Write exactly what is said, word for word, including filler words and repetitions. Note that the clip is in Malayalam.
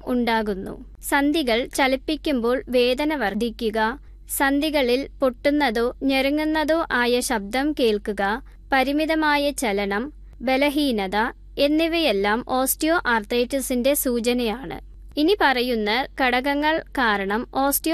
ഉണ്ടാകുന്നു. സന്ധികൾ ചലിപ്പിക്കുമ്പോൾ വേദന വർദ്ധിക്കുക, സന്ധികളിൽ പൊട്ടുന്നതോ ഞെരുങ്ങുന്നതോ ആയ ശബ്ദം കേൾക്കുക, പരിമിതമായ ചലനം, ബലഹീനത എന്നിവയെല്ലാം ഓസ്റ്റിയോ ആർത്രൈറ്റിസിന്റെ സൂചനയാണ്. ഇനി പറയുന്ന ഘടകങ്ങൾ കാരണം ഓസ്റ്റിയോ